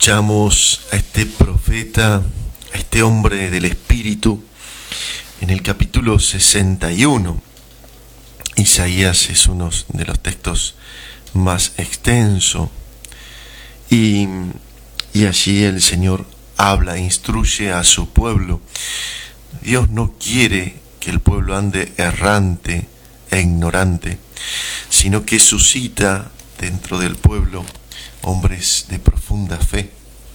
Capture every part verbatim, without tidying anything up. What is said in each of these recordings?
Escuchamos a este profeta, a este hombre del Espíritu, en el capítulo sesenta y uno. Isaías es uno de los textos más extensos y, y allí el Señor habla, instruye a su pueblo. Dios no quiere que el pueblo ande errante e ignorante, sino que suscita dentro del pueblo hombres de profunda fe,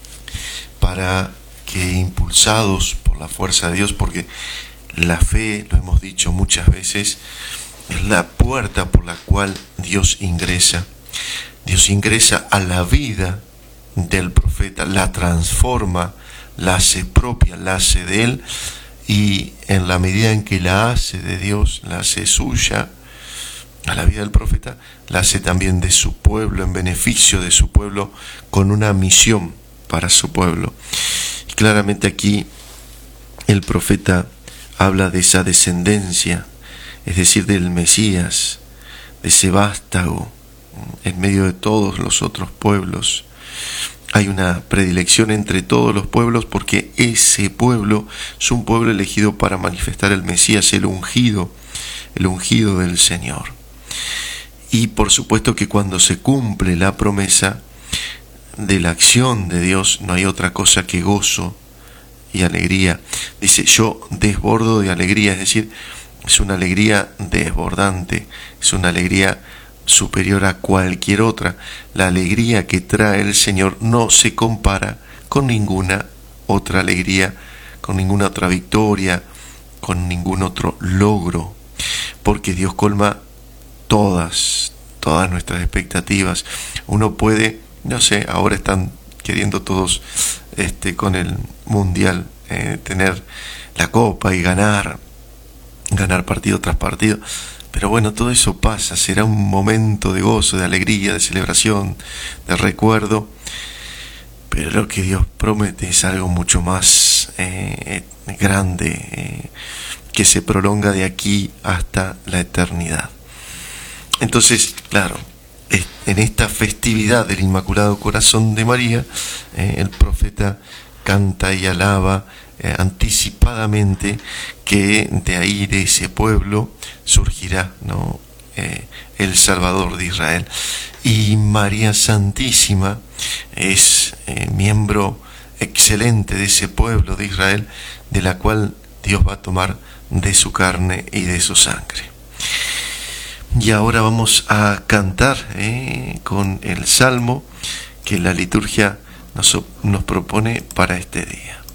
para que, impulsados por la fuerza de Dios, porque la fe, lo hemos dicho muchas veces, es la puerta por la cual Dios ingresa. Dios ingresa a la vida del profeta, la transforma, la hace propia, la hace de él, y en la medida en que la hace de Dios, la hace suya, a la vida del profeta, la hace también de su pueblo, en beneficio de su pueblo, con una misión para su pueblo. Y claramente aquí el profeta habla de esa descendencia, es decir, del Mesías, de ese vástago, en medio de todos los otros pueblos. Hay una predilección entre todos los pueblos porque ese pueblo es un pueblo elegido para manifestar el Mesías, el ungido, el ungido del Señor. Y por supuesto que cuando se cumple la promesa de la acción de Dios, no hay otra cosa que gozo y alegría. Dice, yo desbordo de alegría, es decir, es una alegría desbordante, es una alegría superior a cualquier otra. La alegría que trae el Señor no se compara con ninguna otra alegría, con ninguna otra victoria, con ningún otro logro, porque Dios colma todas, todas nuestras expectativas. Uno puede, no sé, ahora están queriendo todos este, con el Mundial eh, tener la copa y ganar, ganar partido tras partido. Pero bueno, todo eso pasa, será un momento de gozo, de alegría, de celebración, de recuerdo. Pero lo que Dios promete es algo mucho más eh, grande, eh, que se prolonga de aquí hasta la eternidad. Entonces, claro, en esta festividad del Inmaculado Corazón de María, eh, el profeta canta y alaba eh, anticipadamente que de ahí, de ese pueblo, surgirá, ¿no? eh, el Salvador de Israel. Y María Santísima es eh, miembro excelente de ese pueblo de Israel, de la cual Dios va a tomar de su carne y de su sangre. Y ahora vamos a cantar eh, con el salmo que la liturgia nos, nos propone para este día.